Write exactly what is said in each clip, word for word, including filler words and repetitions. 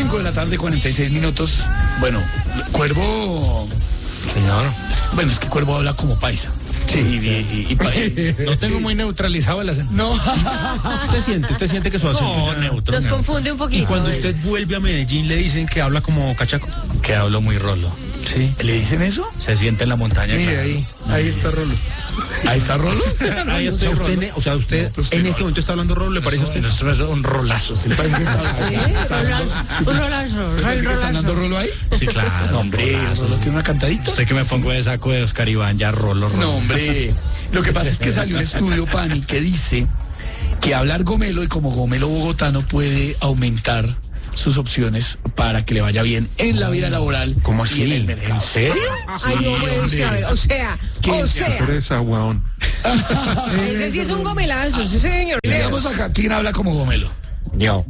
cinco de la tarde, cuarenta y seis minutos. Bueno, Cuervo... Señor. Bueno, es que Cuervo habla como paisa. Sí, y, y, y, y no tengo sí. muy neutralizado el acento. No. Usted siente, usted siente que su acento no, neutro. Nos neutro. confunde un poquito. Y cuando usted vuelve a Medellín le dicen que habla como cachaco. Que hablo muy rolo. Sí. ¿Le dicen eso? Se siente en la montaña. Mire, claro. ahí, ahí está Rolo. ¿Ahí está Rolo? Ahí O sea, estoy usted, rolo. o sea, usted No, usted en no. este momento está hablando rolo, ¿le parece a usted? Esto es un rolazo. ¿Le parece que está, Sí, está dando- un rolazo, ¿le parece que está dando rolazo. Rolo ahí? Sí, claro. No, hombre, rolazo. Rolo tiene una cantadita. Usted que me pongo de saco de Oscar Iván, ya rolo, rolo. No, hombre. Lo que pasa es que salió un estudio, Pani, que dice que hablar gomelo y como gomelo bogotano puede aumentar sus opciones para que le vaya bien en la vida laboral. ¿Cómo así? Y en el mercado. ¿En serio? Ay, no puede ser. O sea, o sea. Presa, weón. Ese sí es un gomelazo, sí, señor. Digamos acá, ¿quién habla como gomelo? Yo.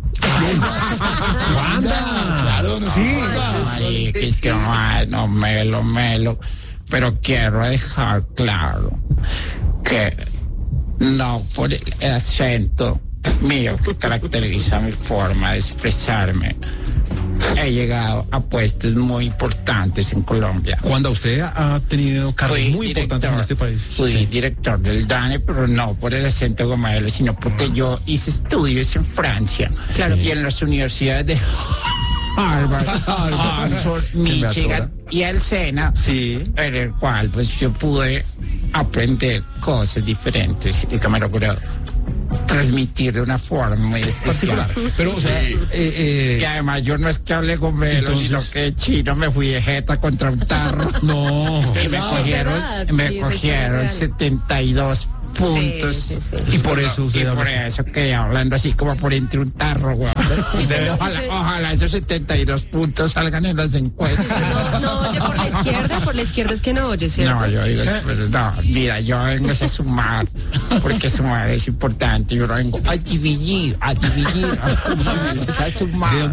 Anda, claro, no. Sí. Ay, que es que ay, no, melo, melo. Pero quiero dejar claro que no por el acento mío que caracteriza mi forma de expresarme. He llegado a puestos muy importantes en Colombia. Cuando usted ha tenido cargos Fui muy importantes en este país. Fui Sí. director del DANE, pero no por el acento gomelo, sino porque yo hice estudios en Francia. Claro. Y en las universidades de Harvard, Oxford, Michigan y el SENA, Sí. en el cual pues yo pude aprender cosas diferentes y que me logró transmitir de una forma muy especial. Pero, o sea, eh, eh, Y además yo no es que hable gomelo, Entonces- sino que chino me fui de jeta contra un tarro. no. Y me No, cogieron, es verdad, me sí, eso cogieron es real. setenta y dos puntos. Sí, sí, sí. Y por eso usted Y habla por así. eso que hablando así como por entre un tarro, güey. Ojalá, ojalá esos setenta y dos puntos salgan en las encuestas. No, no oye por la izquierda, por la izquierda es que no oye, ¿cierto? No, yo digo, pero no, mira, yo vengo a sumar, porque sumar es importante. Yo no vengo a dividir, a dividir, a sumar.